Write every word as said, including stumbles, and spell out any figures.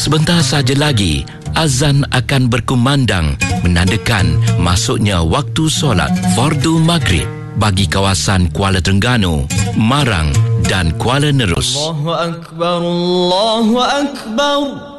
Sebentar saja lagi, azan akan berkumandang menandakan masuknya waktu solat fardu maghrib bagi kawasan Kuala Terengganu, Marang dan Kuala Nerus. Allahu Akbar, Allahu Akbar.